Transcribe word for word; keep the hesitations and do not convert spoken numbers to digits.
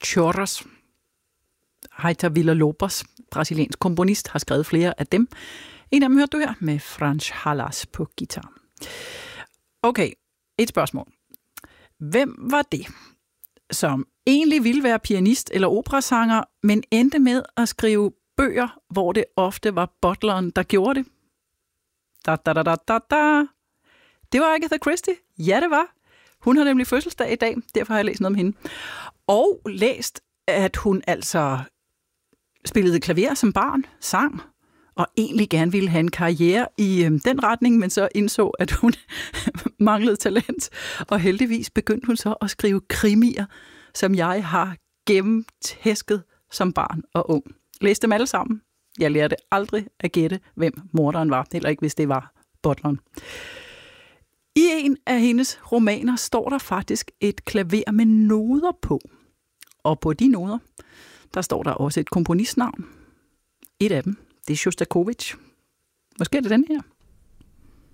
Choros. Heitor Villa-Lobos, brasiliansk komponist, har skrevet flere af dem. En af dem hørte du her med Franz Hallas på guitar. Okay, et spørgsmål. Hvem var det, som egentlig ville være pianist eller operasanger, men endte med at skrive bøger, hvor det ofte var butleren, der gjorde det? Da, da, da, da, da, da. Det var Agatha Christie. Ja, det var. Hun har nemlig fødselsdag i dag, derfor har jeg læst noget om hende. Og læst, at hun altså spillede klaver som barn, sang, og egentlig gerne ville have en karriere i øh, den retning, men så indså, at hun manglede talent. Og heldigvis begyndte hun så at skrive krimier, som jeg har gennemtæsket som barn og ung. Læste dem alle sammen. Jeg lærte aldrig at gætte, hvem morderen var, heller ikke hvis det var butleren. I en af hendes romaner står der faktisk et klaver med noder på. Og på de noder, der står der også et komponistnavn. Et af dem, det er Sjostakovitj. Måske er det den her.